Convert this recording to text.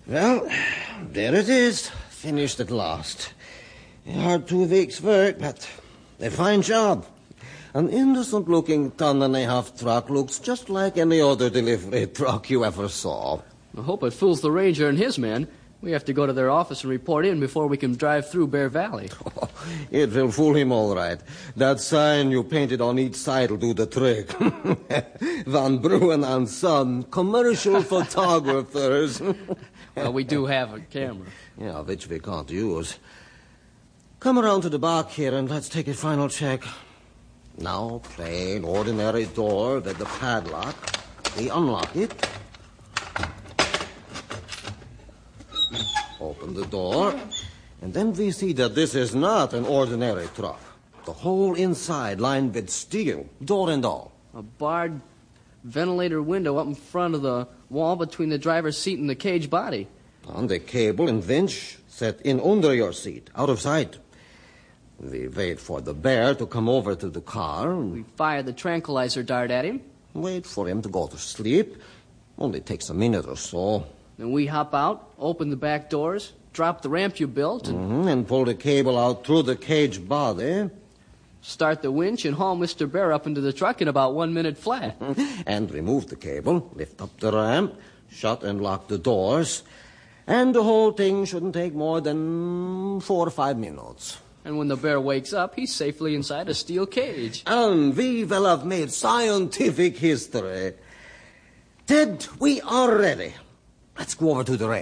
Well, there it is. Finished at last. A hard 2 weeks' work, but a fine job. An innocent-looking 1.5-ton truck looks just like any other delivery truck you ever saw. I hope it fools the ranger and his men. We have to go to their office and report in before we can drive through Bear Valley. It will fool him all right. That sign you painted on each side will do the trick. Van Bruin and Son, commercial photographers. Well, we do have a camera. Yeah, which we can't use. Come around to the back here and let's take a final check. Now, plain, ordinary door with the padlock. We unlock it. Open the door. And then we see that this is not an ordinary truck. The whole inside lined with steel, door and all. A barred ventilator window up in front of the wall between the driver's seat and the cage body. And the cable and winch set in under your seat, out of sight. We wait for the bear to come over to the car. We fire the tranquilizer dart at him. Wait for him to go to sleep. Only takes a minute or so. Then we hop out, open the back doors, drop the ramp you built, and pull the cable out through the cage body. Start the winch and haul Mr. Bear up into the truck in about 1 minute flat. And remove the cable, lift up the ramp, shut and lock the doors. And the whole thing shouldn't take more than 4 or 5 minutes. And when the bear wakes up, he's safely inside a steel cage. And we will have made scientific history. Ted, we are ready. Let's go over to the range.